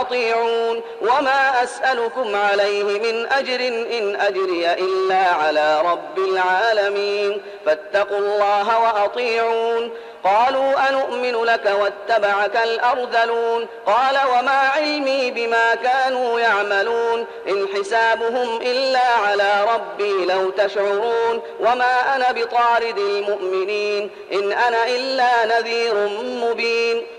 وأطيعون وما أسألكم عليه من أجر إن أجري إلا على رب العالمين فاتقوا الله وأطيعون قالوا أنؤمن لك واتبعك الأرذلون قال وما علمي بما كانوا يعملون إن حسابهم إلا على ربي لو تشعرون وما أنا بطارد المؤمنين إن أنا إلا نذير مبين